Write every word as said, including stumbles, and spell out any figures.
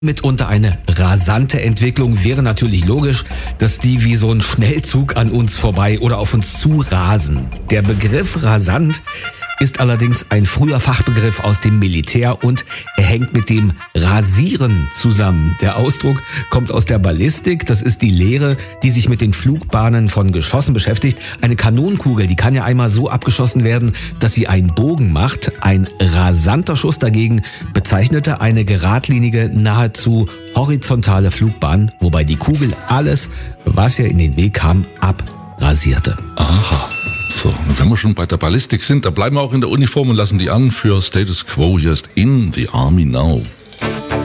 Mitunter eine rasante Entwicklung. Wäre natürlich logisch, dass die wie so ein Schnellzug an uns vorbei oder auf uns zu rasen. Der Begriff rasant ist allerdings ein früher Fachbegriff aus dem Militär und er hängt mit dem Rasieren zusammen. Der Ausdruck kommt aus der Ballistik. Das ist die Lehre, die sich mit den Flugbahnen von Geschossen beschäftigt. Eine Kanonenkugel, die kann ja einmal so abgeschossen werden, dass sie einen Bogen macht. Ein rasanter Schuss dagegen bezeichnete eine geradlinige, nahezu horizontale Flugbahn, wobei die Kugel alles, was ihr in den Weg kam, abrasierte. Aha. So, und wenn wir schon bei der Ballistik sind, dann bleiben wir auch in der Uniform und lassen die an für Status Quo. Hier ist In the Army Now.